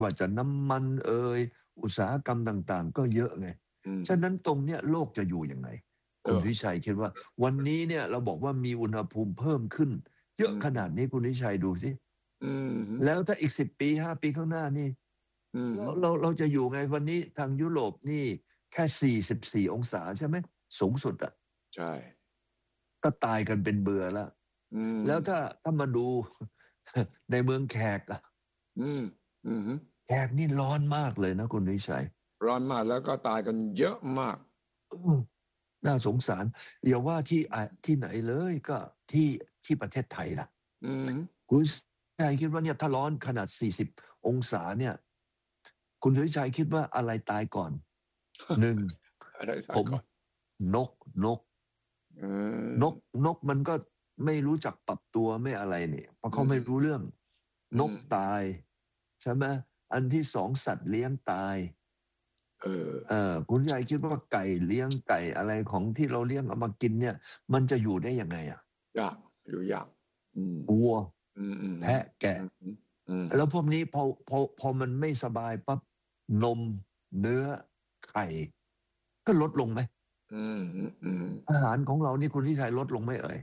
ว่าจะน้ำมันอุตสาหกรรมต่างๆก็เยอะไงฉะนั้นตรงเนี้ยโลกจะอยู่ยังไงคุณวิชัยคิดว่าวันนี้เนี่ยเราบอกว่ามีอุณหภูมิเพิ่มขึ้นเยอะขนาดนี้คุณวิชัยดูสิแล้วถ้าอีก10 ปี5 ปีข้างหน้านี่เราจะอยู่ไงวันนี้ทางยุโรปนี่แค่44 องศาใช่ไหมสูงสุดอ่ะใช่ก็ตายกันเป็นเบื่อแล้วแล้วถ้ามาดูในเมืองแขกอ่ะแขกนี่ร้อนมากเลยนะคุณวิชัยร้อนมากแล้วก็ตายกันเยอะมากน่าสงสารอย่าว่าที่ไหนเลยก็ที่ประเทศไทยล่ะคุณวิชัยคิดว่าเนี่ยถ้าร้อนขนาด40 องศาเนี่ยคุณวิชัยคิดว่าอะไรตายก่อน1ผมนกมันก็ไม่รู้จักปรับตัวไม่อะไรเนี่ยเพราะเขาไม่รู้เรื่องนกตายใช่ไหมอันที่2สัตว์เลี้ยงตายคุณยายคิดว่าไก่เลี้ยงไก่อะไรของที่เราเลี้ยงเอามากินเนี่ยมันจะอยู่ได้ยังไงอ่ะอยู่ยากวัวแพะแกะแล้วพวกนี้พอมันไม่สบายปั๊บนมเนื้อไข่ก็ลดลงไหมอาหารของเรานี่คุณทิชัยลดลงไหมเอ่ย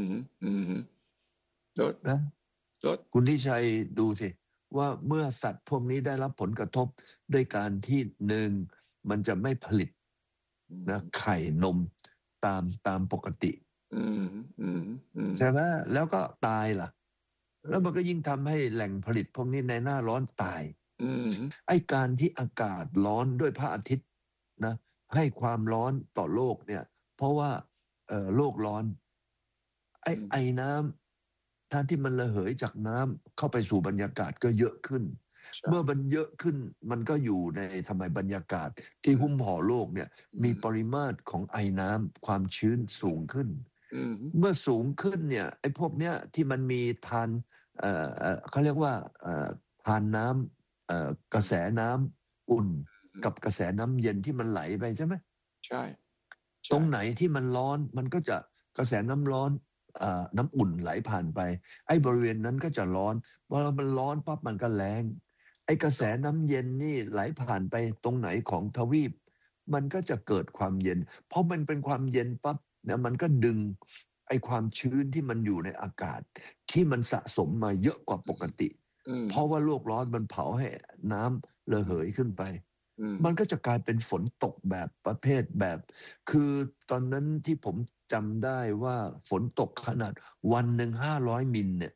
ลดนะคุณทิชัยดูสิว่าเมื่อสัตว์พวกนี้ได้รับผลกระทบด้วยการที่มันจะไม่ผลิตนะไข่นมตามปกติใช่ไหมแล้วก็ตายล่ะแล้วมันก็ยิ่งทำให้แหล่งผลิตพวกนี้ในหน้าร้อนตายไอ้การที่อากาศร้อนด้วยพระอาทิตย์นะให้ความร้อนต่อโลกเนี่ยเพราะว่าโลกร้อนไอ้น้ำท่านที่มันระเหยจากน้ำเข้าไปสู่บรรยากาศก็เยอะขึ้นเมื่อมันเยอะขึ้นมันก็อยู่ในทำไมบรรยากาศที่หุ้มห่อโลกเนี่ยมีปริมาตรของไอ้น้ำความชื้นสูงขึ้นเมื่อสูงขึ้นเนี่ยไอ้พวกเนี้ยที่มันมีทานเขาเรียกว่าทานน้ำกระแสน้ำอุ่นกับกระแสน้ำเย็นที่มันไหลไปใช่ไหมใช่ตรงไหนที่มันร้อนมันก็จะกระแสน้ำร้อนน้ำอุ่นไหลผ่านไปไอ้บริเวณนั้นก็จะร้อนพอมันร้อนปั๊บมันก็แรงไอ้กระแสน้ำเย็นนี่ไหลผ่านไปตรงไหนของทวีปมันก็จะเกิดความเย็นเพราะมันเป็นความเย็นปั๊บเนี่ยมันก็ดึงไอ้ความชื้นที่มันอยู่ในอากาศที่มันสะสมมาเยอะกว่าปกติเพราะว่าโลกร้อนมันเผาให้น้ำระเหยขึ้นไปมันก็จะกลายเป็นฝนตกแบบประเภทแบบคือตอนนั้นที่ผมจำได้ว่าฝนตกขนาดวันหนึ่ง500 มิลเนี่ย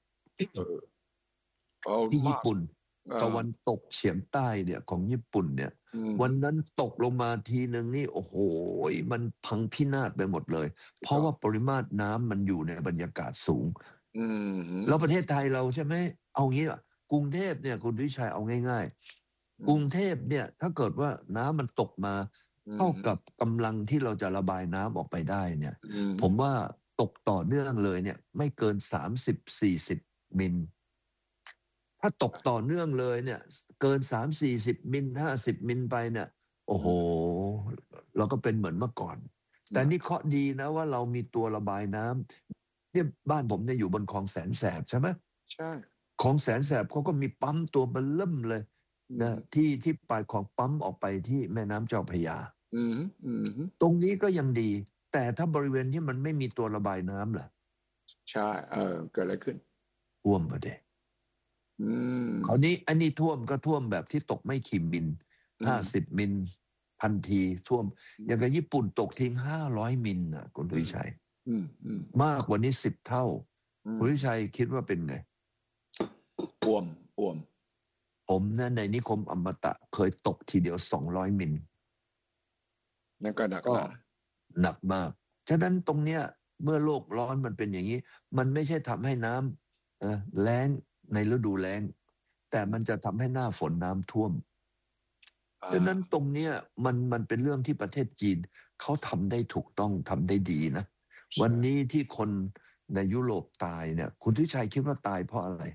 ที่ญี่ปุ่นตะวันตกเฉียงใต้เนี่ยของญี่ปุ่นเนี่ยวันนั้นตกลงมาทีหนึ่งนี่โอ้โหมันพังพินาศไปหมดเลยเพราะว่าปริมาตรน้ำมันอยู่ในบรรยากาศสูงแล้วประเทศไทยเราใช่ไหมเอางี้อ่ะกรุงเทพเนี่ยคุณวิชัยเอาง่ายๆกรุงเทพเนี่ยถ้าเกิดว่าน้ำมันตกมาเท่ากับกำลังที่เราจะระบายน้ำออกไปได้เนี่ยผมว่าตกต่อเนื่องเลยเนี่ยไม่เกิน30-40 มิลถ้าตกต่อเนื่องเลยเนี่ยเกิน30-40 มิล50 มิลไปเนี่ยโอ้โหเราก็เป็นเหมือนเมื่อก่อนแต่นี่เคราะห์ดีนะว่าเรามีตัวระบายน้ำเนี่ยบ้านผมเนี่ยอยู่บนคลองแสนแสบใช่ไหมใช่คลองแสนแสบเขาก็มีปั๊มตัวเบลเริ่มเลยนะที่ปลายของปั๊มออกไปที่แม่น้ำเจ้าพระยาตรงนี้ก็ยังดีแต่ถ้าบริเวณที่มันไม่มีตัวระบายน้ำล่ะใช่เกิดอะไรขึ้นท่วมมาเด้คราวนี้อันนี้ท่วมก็ท่วมแบบที่ตกไม่กี่มิล50 มิลทันทีท่วมอย่างกับญี่ปุ่นตกทิ้ง500 มิลนะคุณวิชัยมากกว่านี้10 เท่าคุณวิชัยคิดว่าเป็นไงอ่วมผมนะในนิคมอมตะเคยตกทีเดียว200 มิลนั่นก็หนักมากฉะนั้นตรงเนี้ยเมื่อโลกร้อนมันเป็นอย่างนี้มันไม่ใช่ทำให้น้ำแล้งในฤดูแล้งแต่มันจะทำให้หน้าฝนน้ำท่วมฉะนั้นตรงเนี้ยมันเป็นเรื่องที่ประเทศจีนเขาทำได้ถูกต้องทำได้ดีนะวันนี้ที่คนในยุโรปตายเนี่ยคุณทิชัยคิดว่าตายเพราะอะไร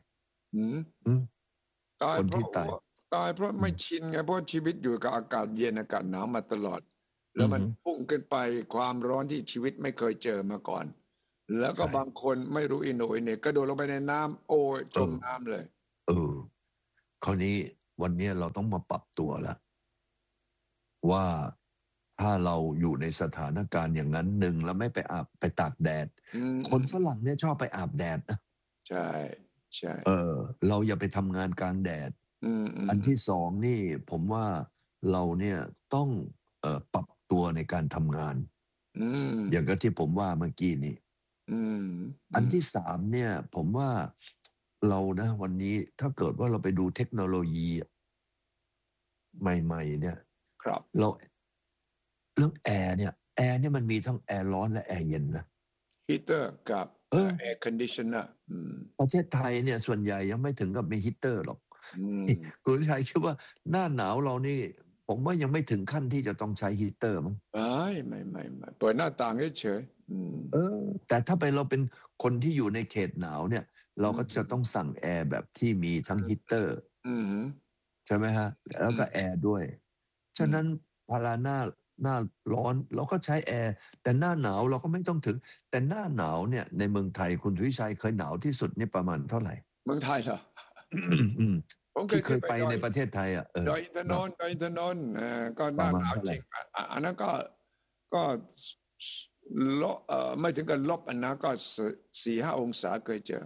ตายเพราะไม่ชินไงเพราะชีวิตอยู่กับอากาศเย็นอากาศหนาวมาตลอดแล้วมันพุ่งขึ้นไปความร้อนที่ชีวิตไม่เคยเจอมาก่อนแล้วก็บางคนไม่รู้อิโหนยเนี่ยกระโดดลงไปในน้ำโอ้ยจมน้ำเลยคราวนี้วันนี้เราต้องมาปรับตัวแล้วว่าถ้าเราอยู่ในสถานการณ์อย่างนั้นหนึ่งแล้วไม่ไปตากแดด คนฝรั่งเนี่ยชอบไปอาบแดดนะใช่ใช่เราอย่าไปทำงานกลางแดด อันที่สองนี่ผมว่าเราเนี่ยต้องปรับตัวในการทำงาน อย่างกับที่ผมว่าเมื่อกี้นี้ อันที่สามเนี่ย ผมว่าเรานะวันนี้ถ้าเกิดว่าเราไปดูเทคโนโลยีใหม่ๆเนี่ยครับเรื่องแอร์เนี่ยมันมีทั้งแอร์ร้อนและแอร์เย็นนะฮีเตอร์กับแอร์คอนดิชเนอร์ประเทศไทยเนี่ยส่วนใหญ่ยังไม่ถึงกับมีฮีตเตอร์หรอกคุณชัยคิดว่าหน้าหนาวเรานี่ ผมว่ายังไม่ถึงขั้นที่จะต้องใช้ฮีตเตอร์มั้งไม่เปิดหน้าต่างเฉยแต่ถ้าเราเป็นคนที่อยู่ในเขตหนาวเนี่ย เราก็จะต้องสั่งแอร์แบบที่มีทั้งฮีตเตอร์ใช่ไหมฮะ แล้วก็แอร์ด้วย ฉะนั้นเวลาหน้าร้อนเราก็ใช้แอร์แต่หน้าหนาวเราก็ไม่ต้องถึง แต่หน้าหนาวเนี่ยในเมืองไทยคุณสุวิชัยเคยหนาวที่สุดนี่ประมาณเท่าไหร่เมืองไทยเหรอ ผมเคที่ยเคยไปในประเทศไทยดอยอินทนนท์ก็หน้าหนาวจริงอันนั้นก็ลบไม่ถึงกับลบอันนั้นก็4-5 องศาเคยเจอ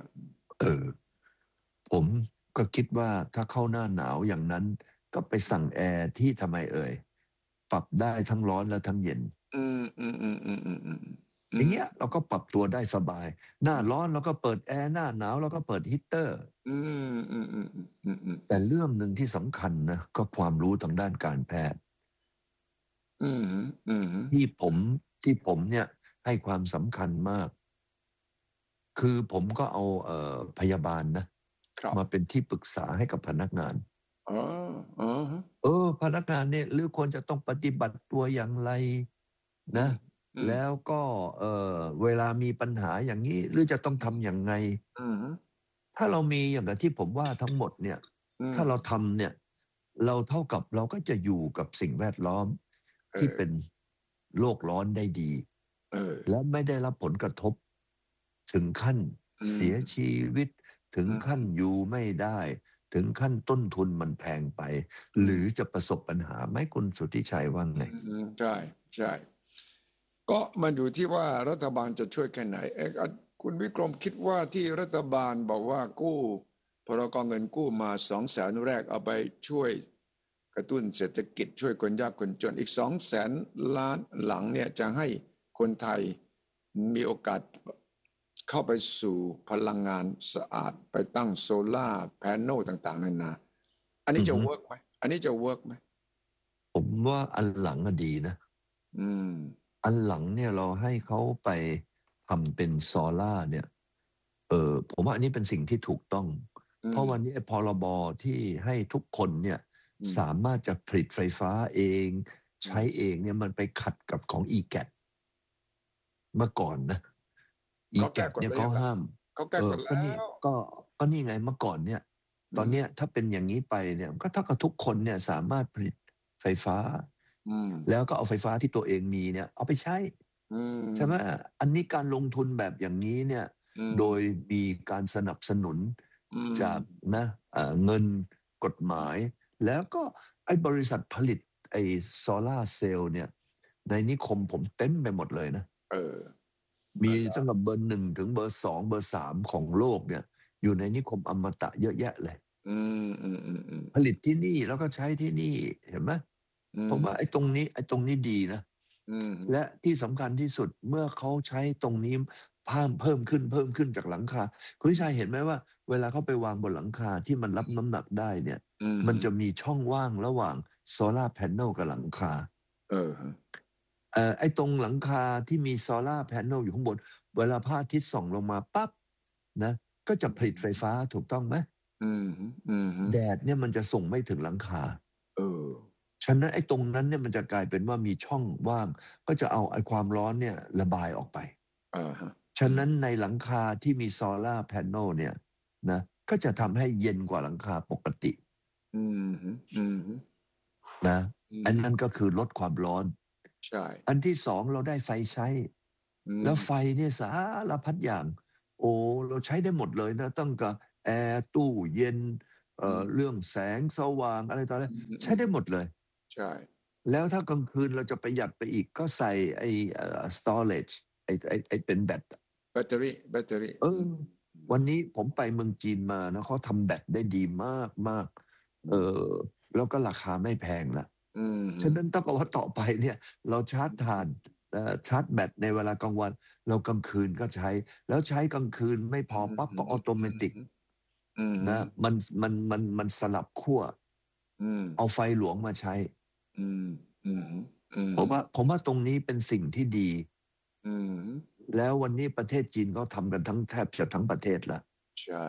ผมก็คิดว่าถ้าเข้าหน้าหนาวอย่างนั้นก็ไปสั่งแอร์ที่ทำไมปรับได้ทั้งร้อนและทั้งเย็นอย่างเงี้ยเราก็ปรับตัวได้สบาย หน้าร้อนเราก็เปิดแอร์หน้าหนาวเราก็เปิดฮีตเตอร์แต่เรื่องหนึ่งที่สำคัญนะก็ความรู้ทางด้านการแพทย์ที่ผมเนี่ยให้ความสำคัญมาก คือผมก็เอาพยาบาลนะมาเป็นที่ปรึกษาให้กับพนักงานพนักงานเนี่ยหรือควรจะต้องปฏิบัติตัวอย่างไรนะแล้วก็เวลามีปัญหาอย่างนี้หรือจะต้องทำอย่างไงถ้าเรามีอย่างที่ผมว่าทั้งหมดเนี่ยถ้าเราทำเนี่ยเราเท่ากับเราก็จะอยู่กับสิ่งแวดล้อมที่เป็นโลกร้อนได้ดีและไม่ได้รับผลกระทบถึงขั้นเสียชีวิตถึงขั้นอยู่ไม่ได้ถึงขั้นต้นทุนมันแพงไปหรือจะประสบปัญหาไหมคุณสุทธิชัยว่าไงใช่ก็มันอยู่ที่ว่ารัฐบาลจะช่วยแค่ไหนคุณวิกรมคิดว่าที่รัฐบาลบอกว่ากู้พรก.เงินกู้มา200,000 แรกเอาไปช่วยกระตุ้นเศรษฐกิจช่วยคนยากคนจนอีก200,000 ล้านหลังเนี่ยจะให้คนไทยมีโอกาสเข้าไปสู่พลังงานสะอาดไปตั้งโซล่าร์แผงโนลต่างๆนานาอันนี้จะเวิร์กไหมผมว่าอันหลังก็ดีนะอันหลังเนี่ยเราให้เขาไปทำเป็นโซล่าร์เนี่ยผมว่าอันนี้เป็นสิ่งที่ถูกต้องเพราะวันนี้พรบที่ให้ทุกคนเนี่ยสามารถจะผลิตไฟฟ้าเองใช้เองเนี่ยมันไปขัดกับของ EGAT เมื่อก่อนนะEGAT เนี่ยเขาห้ามเขาแก้กฎแล้วก็นี่ไงเมื่อก่อนเนี่ยตอนเนี้ยถ้าเป็นอย่างนี้ไปเนี่ยก็เท่ากับทุกคนเนี่ยสามารถผลิตไฟฟ้าแล้วก็เอาไฟฟ้าที่ตัวเองมีเนี่ยเอาไปใช้ใช่ไหมอันนี้การลงทุนแบบอย่างนี้เนี่ยโดยมีการสนับสนุนจากเงินกฎหมายแล้วก็ไอ้บริษัทผลิตไอ้โซล่าเซลล์เนี่ยในนิคมผมเต็มไปหมดเลยนะมีตั้งแต่เบอร์ 1ถึงเบอร์ 2เบอร์ 3ของโลกเนี่ยอยู่ในนิคมอมตะเยอะแยะเลยผลิตที่นี่แล้วก็ใช้ที่นี่เห็นไหมผมว่าไอ้ตรงนี้ดีนะและที่สำคัญที่สุดเมื่อเขาใช้ตรงนี้เพิ่มขึ้นจากหลังคาคุณวิชัยเห็นไหมว่าเวลาเขาไปวางบนหลังคาที่มันรับน้ำหนักได้เนี่ยมันจะมีช่องว่างระหว่างโซล่าร์แผงโนลกับหลังคาไอ้ตรงหลังคาที่มีโซล่าร์แผงโนลอยู่ข้างบนเวลาพระอาทิตย์ส่องลงมาปั๊บนะก็จะผลิตไฟฟ้าถูกต้องไหมแดดเนี่ยมันจะส่งไม่ถึงหลังคาฉะนั้นไอ้ตรงนั้นเนี่ยมันจะกลายเป็นว่ามีช่องว่างก็จะเอาไอ้ความร้อนเนี่ยระบายออกไปฉะนั้นในหลังคาที่มีโซล่าร์แผงโนลเนี่ยนะก็จะทำให้เย็นกว่าหลังคาปกตินะอันนั้นก็คือลดความร้อนใช่อันที่สองเราได้ไฟใช้แล้วไฟเนี่ยสารพัดอย่างเราใช้ได้หมดเลยนะตั้งแต่แอร์ตู้เย็นเรื่องแสงสว่างอะไรต่ออะไรใช้ได้หมดเลยใช่แล้วถ้ากลางคืนเราจะประหยัดไปอีกก็ใส่ไอ้ storage ไอ้เป็นแบตแบตเตอรี่วันนี้ผมไปเมืองจีนมานะเขาทำแบตได้ดีมากมากแล้วก็ราคาไม่แพงละฉะนั้นต้องบอกว่าต่อไปเนี่ยเราชาร์จถ่านชาร์จแบตในเวลากลางวันเรากลางคืนก็ใช้ แล้วใช้กลางคืนไม่พอปั๊บก็ออโตเมติกนะมันสลับขั้วเอาไฟหลวงมาใช้ผมว่าตรงนี้เป็นสิ่งที่ดีแล้ววันนี้ประเทศจีนก็ทำกันแทบจะทั้งประเทศละใช่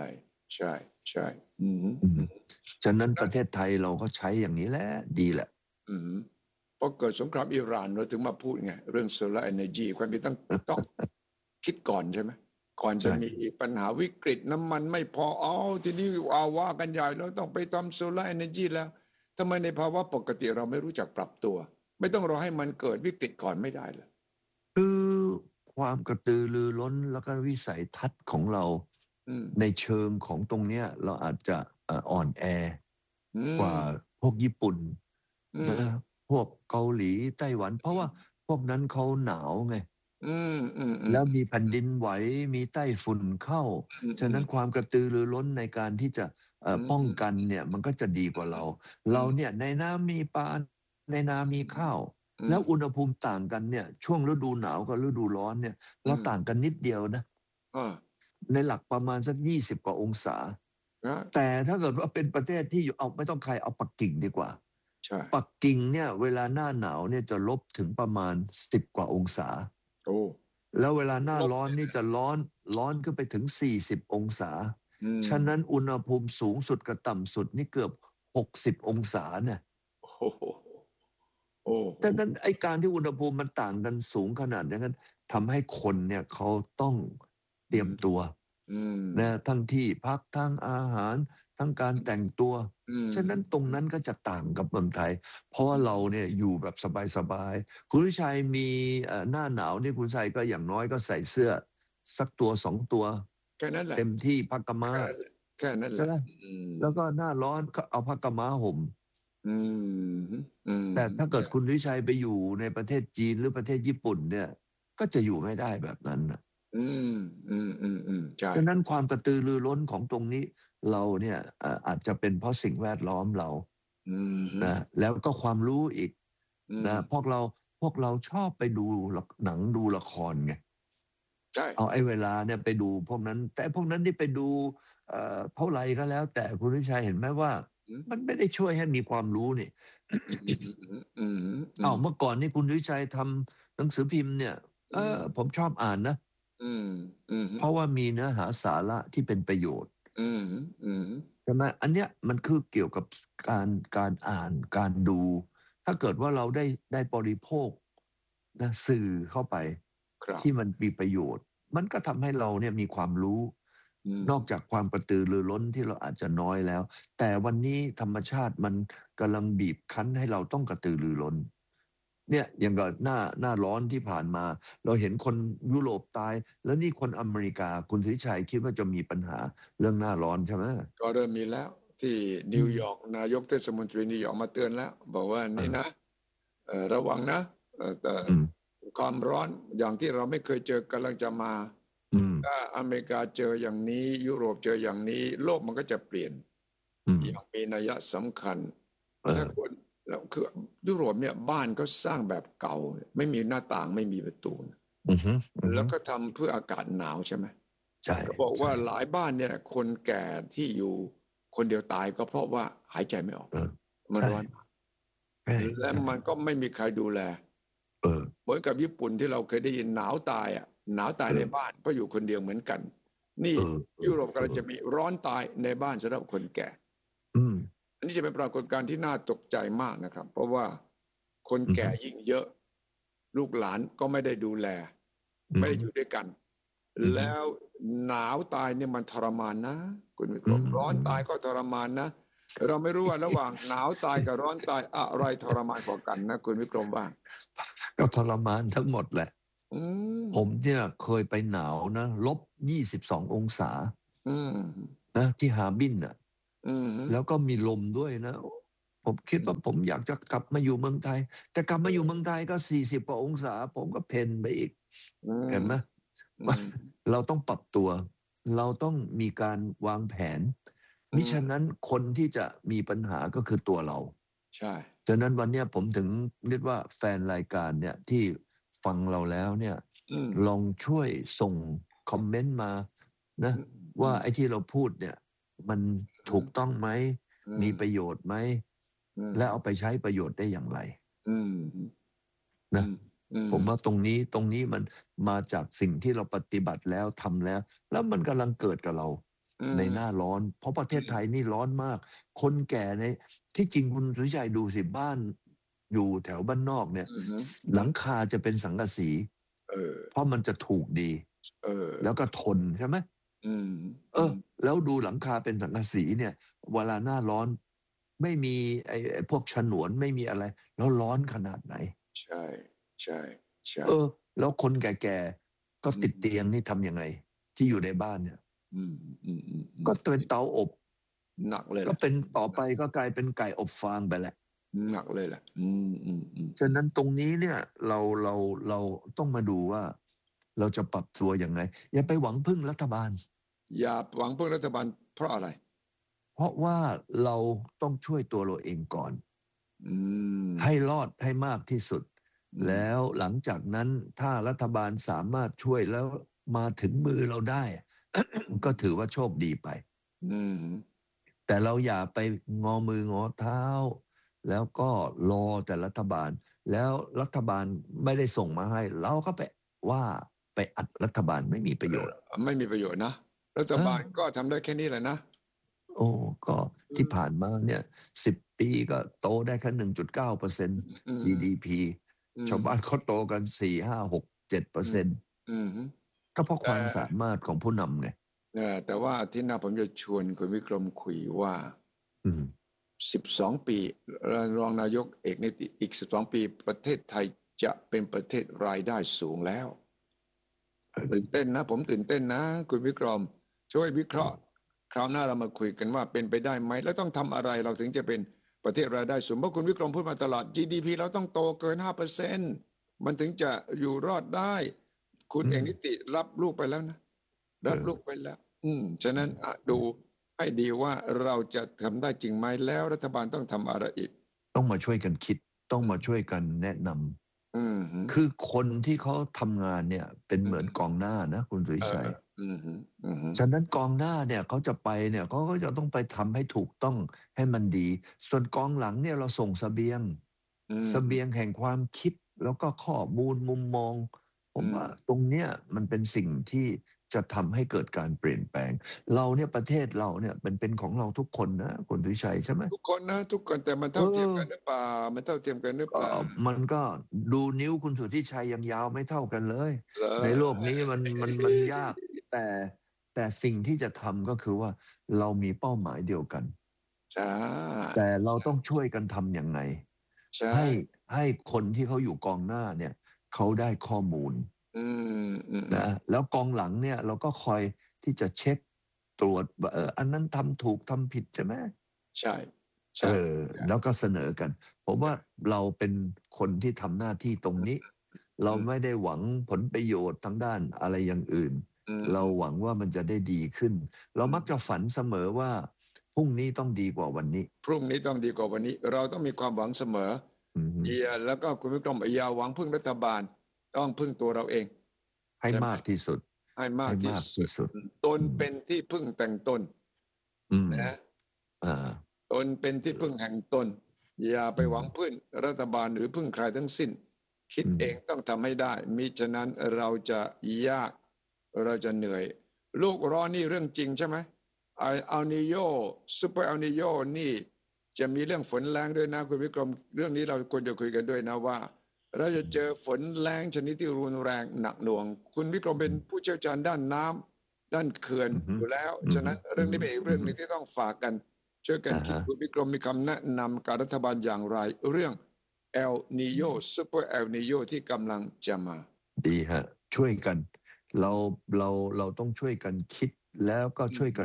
ฉะนั้นประเทศไทยเราก็ใช้อย่างนี้แหละดีแหละพอเกิดสงครามอิหร่านเราถึงมาพูดไงเรื่องโซลาร์เอเนจีความเป็นต้องคิดก่อนใช่ไหมก่อนจะมีปัญหาวิกฤตน้ำมันไม่พอทีนี้ว่ากันใหญ่แล้วต้องไปทำโซลาร์เอเนจีแล้วทำไมในภาวะปกติเราไม่รู้จักปรับตัวไม่ต้องรอให้มันเกิดวิกฤตก่อนไม่ได้เลยคือความกระตือรือร้นแล้วก็วิสัยทัศน์ของเราในเชิงของตรงเนี้ยเราอาจจะอ่อนแอกว่าพวกญี่ปุ่นนะพวกเกาหลีไต้หวันเพราะว่าพวกนั้นเขาหนาวไงแล้วมีแผ่นดินไหวมีไต้ฝุ่นเข้าฉะนั้นความกระตือรือร้นในการที่จะป้องกันเนี่ยมันก็จะดีกว่าเราเนี่ยในน้ำมีปลาในนามีข้าวแล้วอุณหภูมิต่างกันเนี่ยช่วงฤดูหนาวกับฤดูร้อนเนี่ยเราต่างกันนิดเดียวนะในหลักประมาณสัก20 กว่าองศาแต่ถ้าเกิดว่าเป็นประเทศที่อยู่เอาไม่ต้องใครเอาปักกิ่งดีกว่าปักกิ่งเนี่ยเวลาหน้าหนาวเนี่ยจะลบถึงประมาณ10 กว่าองศาแล้วเวลาหน้าร้อนนี่จะร้อนขึ้นไปถึง40 องศาฉะนั้นอุณหภูมิสูงสุดกับต่ำสุดนี่เกือบ60 องศาเนี่ยดังนั้นไอ้การที่อุณหภูมิมันต่างกันสูงขนาดนั้นทำให้คนเนี่ยเขาต้องเตรียมตัวนะทั้งที่พักทั้งอาหารทั้งการแต่งตัวฉะนั้นตรงนั้นก็จะต่างกับเมืองไทยเพราะว่าเราเนี่ยอยู่แบบสบายๆคุณวิชัยมีหน้าหนาวนี่คุณชัยก็อย่างน้อยก็ใส่เสื้อสักตัว2 ตัวแค่นั้นแหละเต็มที่ผ้ากะม้าแค่นั้นแหละแล้วก็หน้าร้อนก็เอาผ้ากะม้าห่มแต่ถ้าเกิดคุณวิชัยไปอยู่ในประเทศจีนหรือประเทศญี่ปุ่นเนี่ยก็จะอยู่ไม่ได้แบบนั้นนะฉะนั้นความกระตือรือร้นของตรงนี้เราเนี่ยอาจจะเป็นเพราะสิ่งแวดล้อมเรานะแล้วก็ความรู้อีกนะพวกเราชอบไปดูหนังดูละครไงเอาไอ้เวลาเนี่ยไปดูพวกนั้นแต่พวกนั้นที่ไปดูเท่าไหร่ก็แล้วแต่คุณวิชัยเห็นไหมว่ามันไม่ได้ช่วยให้มีความรู้นี่เมื่อก่อนนี่คุณวิชัยทำหนังสือพิมพ์เนี่ยผมชอบอ่านนะเพราะว่ามีเนื้อหาสาระที่เป็นประโยชน์ใช่ไหมอันเนี้ยมันคือเกี่ยวกับการอ่านการดู ถ้าเกิดว่าเราได้บริโภคนะสื่อเข้าไปที่มันมีประโยชน์ มันก็ทำให้เราเนี่ยมีความรู้นอกจากความกระตือรือร้นที่เราอาจจะน้อยแล้ว แต่วันนี้ธรรมชาติมันกำลังบีบคั้นให้เราต้องกระตือรือร้นเนี่ยอย่างกับหน้าร้อนที่ผ่านมาเราเห็นคนยุโรปตายแล้วนี่คนอเมริกาคุณสุริชัยคิดว่าจะมีปัญหาเรื่องหน้าร้อนใช่ไหมก็เริ่มมีแล้วที่นิวยอร์กนายกเทศมนตรีนิวยอร์กมาเตือนแล้วบอกว่านี่นะระวังนะความร้อนอย่างที่เราไม่เคยเจอกำลังจะมาถ้าอเมริกาเจออย่างนี้ยุโรปเจออย่างนี้โลกมันก็จะเปลี่ยนอย่างมีนัยสำคัญถ้าคนแล้วคือยุโรปเนี่ยบ้านก็สร้างแบบเก่าไม่มีหน้าต่างไม่มีประตูแล้วก็ทำเพื่ออากาศหนาวใช่ไหมใช่บอกว่าหลายบ้านเนี่ยคนแก่ที่อยู่คนเดียวตายก็เพราะว่าหายใจไม่ออกมันร้อนและมันก็ไม่มีใครดูแลเหมือนกับญี่ปุ่นที่เราเคยได้ยินหนาวตายหนาวตายในบ้านเพราะอยู่คนเดียวเหมือนกันนี่ยุโรปกำลังจะมีร้อนตายในบ้านสำหรับคนแก่อันนี้จะเป็นปรากฏการณ์ที่น่าตกใจมากนะครับเพราะว่าคนแก่ยิ่งเยอะลูกหลานก็ไม่ได้ดูแลไม่ได้อยู่ด้วยกันแล้วหนาวตายเนี่ยมันทรมานนะคุณวิกรมร้อนตายก็ทรมานนะเราไม่รู้ว่าระหว่างหนาวตายกับร้อนตายอะไรทรมานกว่ากันนะคุณวิกรมว่าก็ทรมานทั้งหมดแหละผมเนี่ยเคยไปหนาวนะ-22 องศานะที่ฮาร์บินน่ะอืมแล้วก็มีลมด้วยนะผมคิดว่าผมอยากจะกลับมาอยู่เมืองไทย แต่กลับมาอยู่เมืองไทยก็40 กว่าองศาผมก็เพนไปอีกอืมเห็นไหมอืมเราต้องปรับตัว เราต้องมีการวางแผน มิฉะนั้นคนที่จะมีปัญหาก็คือตัวเราใช่ฉะนั้นวันเนี้ยผมถึงเรียกว่าแฟนรายการเนี่ยที่ฟังเราแล้วเนี่ยอืมลองช่วยส่งคอมเมนต์มานะ ว่าไอ้ที่เราพูดเนี่ยมันถูกต้องไหม มีประโยชน์ไหม และเอาไปใช้ประโยชน์ได้อย่างไรอืมนะผมว่าตรงนี้มันมาจากสิ่งที่เราปฏิบัติแล้วทำแล้ว แล้วมันกำลังเกิดกับเราในหน้าร้อน เพราะประเทศไทยนี่ร้อนมาก คนแก่ในที่จริงคุณสุชัยดูสิบ้านอยู่แถวบ้านนอกเนี่ย หลังคาจะเป็นสังกะสีเพราะมันจะถูกดีแล้วก็ทนใช่ไหมแล้วดูหลังคาเป็นสังกะสีเนี่ย เวลาหน้าร้อนไม่มีไอ้พวกฉนวนไม่มีอะไร แล้วร้อนขนาดไหนใช่ใช่ใช่แล้วคนแก่ๆก็ติดเตียงนี่ทำยังไง ที่อยู่ในบ้านเนี่ยก็เป็นเตาอบหนักเลยก็เป็นต่อไปก็กลายเป็นไก่อบฟางไปแหละหนักเลยแหละฉะนั้นตรงนี้เนี่ยเราต้องมาดูว่า เราจะปรับตัวยังไง อย่าไปหวังพึ่งรัฐบาลอย่าหวังพึ่งรัฐบาลเพราะอะไรเพราะว่าเราต้องช่วยตัวเราเองก่อนให้รอดให้มากที่สุด แล้วหลังจากนั้นถ้ารัฐบาลสามารถช่วยแล้วมาถึงมือเราได้ ก็ถือว่าโชคดีไปแต่เราอย่าไปงอมืองอเท้า แล้วก็รอแต่รัฐบาล แล้วรัฐบาลไม่ได้ส่งมาให้ เราก็ไปอัดรัฐบาลไม่มีประโยชน์ไม่มีประโยชน์นะรัฐบาลก็ทำได้แค่นี้แหละนะก็ที่ผ่านมาเนี่ย10 ปีก็โตได้แค่ 1.9% GDP ชาวบ้านเขาโตกัน4 5 6 7%ก็เพราะความสามารถของผู้นำไงแต่ว่าที่น่าผมจะชวนคุณวิกรมคุยว่า12 ปีรองนายกเอกนิติอีก12 ปีประเทศไทยจะเป็นประเทศรายได้สูงแล้วตื่นเต้นนะผมตื่นเต้นนะคุณวิกรมช่วยวิเคราะห์คราวหน้าเรามาคุยกันว่าเป็นไปได้ไหมแล้วต้องทำอะไรเราถึงจะเป็นประเทศรายได้สูงเพราะคุณวิกรมพูดมาตลอด GDP เราต้องโตเกิน 5% มันถึงจะอยู่รอดได้คุณเอกนิติรับลูกไปแล้วนะรับลูกไปแล้วฉะนั้นดูให้ดีว่าเราจะทำได้จริงไหมแล้วรัฐบาลต้องทำอะไรอีกต้องมาช่วยกันคิดต้องมาช่วยกันแนะนำคือคนที่เขาทำงานเนี่ยเป็นเหมือนกองหน้านะคุณสุริชัยฉะนั้นกองหน้าเนี่ยเขาจะไปเนี่ยเขาก็จะต้องไปทำให้ถูกต้องให้มันดี ส่วนกองหลังเนี่ยเราส่งเสบียงแห่งความคิดแล้วก็ข้อมูลมุมมองผมว่าตรงเนี้ยมันเป็นสิ่งที่จะทำให้เกิดการเปลี่ยนแปลงเราเนี่ยประเทศเราเนี่ยเป็นของเราทุกคนนะคุณสุริชัยใช่ไหมทุกคนนะทุกคนแต่มันเท่าเทียมกันหรือเปล่ามันเท่าเทียมกันหรือเปล่ามันก็ดูนิ้วคุณสุทธิชัยยังยาวไม่เท่ากันเลยในโลกนี้มันยากแต่สิ่งที่จะทำก็คือว่าเรามีเป้าหมายเดียวกันแต่เราต้องช่วยกันทำยังไงให้คนที่เขาอยู่กองหน้าเนี่ยเขาได้ข้อมูลนะแล้วกองหลังเนี่ยเราก็คอยที่จะเช็คตรวจว่าอันนั้นทำถูกทำผิดใช่ไหมใช่แล้วก็เสนอกันผมว่าเราเป็นคนที่ทำหน้าที่ตรงนี้ เราไม่ได้หวังผลประโยชน์ทางด้านอะไรอย่างอื่นเราหวังว่ามันจะได้ดีขึ้นเรามักจะฝันเสมอว่าพรุ่งนี้ต้องดีกว่าวันนี้พรุ่งนี้ต้องดีกว่าวันนี้เราต้องมีความหวังเสมอแล้วก็คุณวิกรมอย่าหวังพึ่งรัฐบาลต้องพึ่งตัวเราเองให้มากที่สุดให้มากที่สุดตนเป็นที่พึ่งแต่งตนนะตนเป็นที่พึ่งแห่งตนอย่าไปหวังพึ่งรัฐบาลหรือพึ่งใครทั้งสิ้นคิดเองต้องทำให้ได้มิฉะนั้นเราจะยากเราจะเหนื่อยลูกร้อนนี่เรื่องจริงใช่ไหมอัลนีโญซูเปอร์อัลนีโญนี่จะมีเรื่องฝนแรงด้วยนะคุณวิกรมเรื่องนี้เราควรจะคุยกันด้วยนะว่าเราจะเจอฝนแรงชนิดที่รุนแรงหนักหน่วงคุณวิกรมเป็นผู้เชี่ยวชาญด้านน้ำด้านเขื่อนอยู่แล้วฉะนั้นเรื่องนี้เป็นอีกเรื่องนึงที่ต้องฝากกันช่วยกันคิดคุณวิกรมมีคำแนะนำการรัฐบาลอย่างไรเรื่องเอลนีโญซูเปอร์เอลนีโญที่กำลังจะมาดีฮะช่วยกันเราต้องช่วยกันคิดแล้วก็ช่วยกัน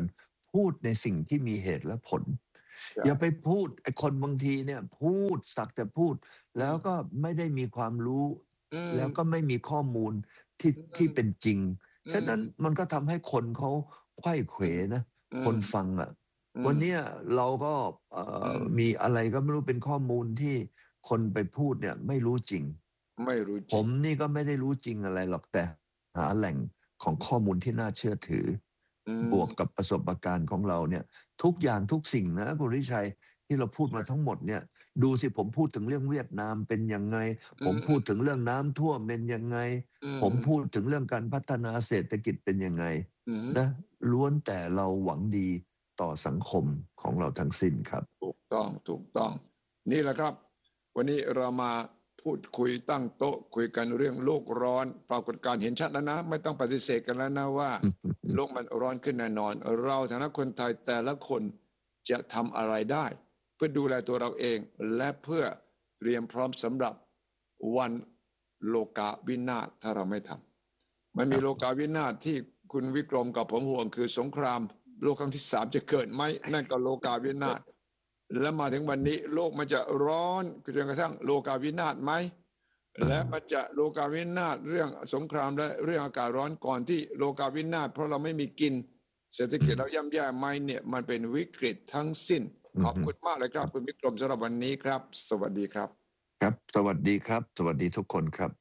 พูดในสิ่งที่มีเหตุและผล อย่าไปพูดไอ้คนบางทีเนี่ยพูดสักแต่พูดแล้วก็ไม่ได้มีความรู้แล้วก็ไม่มีข้อมูลที่เป็นจริงฉะนั้นมันก็ทำให้คนเขาไขว้เขวนะคนฟังอ่ะวันนี้เราก็มีอะไรก็ไม่รู้เป็นข้อมูลที่คนไปพูดเนี่ยไม่รู้จริงผมนี่ก็ไม่ได้รู้จริงอะไรหรอกแต่หาแหล่งของข้อมูลที่น่าเชื่อถือบวกกับประสบการณ์ของเราเนี่ยทุกอย่างทุกสิ่งนะคุณริชัยที่เราพูดมาทั้งหมดเนี่ยดูสิผมพูดถึงเรื่องเวียดนามเป็นยังไงผมพูดถึงเรื่องน้ำท่วมเป็นยังไงผมพูดถึงเรื่องการพัฒนาเศรษฐกิจเป็นยังไงนะล้วนแต่เราหวังดีต่อสังคมของเราทั้งสิ้นครับถูกต้องนี่แหละครับวันนี้เรามาพูดคุยตั้งโต๊ะคุยกันเรื่องโลกร้อนปรากฏการณ์เห็นชัดแล้วนะไม่ต้องปฏิเสธกันแล้วนะว่า โลกมันร้อนขึ้นแน่นอนเราฐานะคนไทยแต่ละคนจะทำอะไรได้เพื่อดูแลตัวเราเองและเพื่อเตรียมพร้อมสำหรับวันโลกาวินาศถ้าเราไม่ทำมันมีโลกาวินาศที่คุณวิกรมกับผมห่วงคือสงครามโลกครั้งที่3จะเกิดไหมนั่นก็โลกาวินาศและมาถึงวันนี้โลกมันจะร้อนจนกระทั่งโลกาวินาศไหมและมันจะโลกาวินาศเรื่องสงครามและเรื่องอากาศร้อนก่อนที่โลกาวินาศเพราะเราไม่มีกินเศรษฐกิจเราย่ำแย่ไหมเนี่ยมันเป็นวิกฤตทั้งสิ้นขอบคุณมากเลยครับคุณวิกรมสำหรับวันนี้ครับสวัสดีครับครับสวัสดีครับสวัสดีทุกคนครับ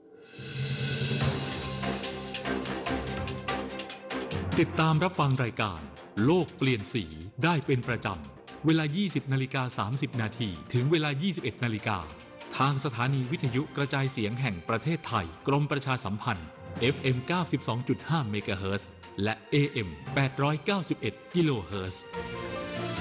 ติดตามรับฟังรายการโลกเปลี่ยนสีได้เป็นประจำเวลา 20:30 นาทีถึงเวลา 21 นาฬิกาทางสถานีวิทยุกระจายเสียงแห่งประเทศไทยกรมประชาสัมพันธ์ FM 92.5 เมกะเฮิรตซ์และ AM 891 กิโลเฮิรตซ์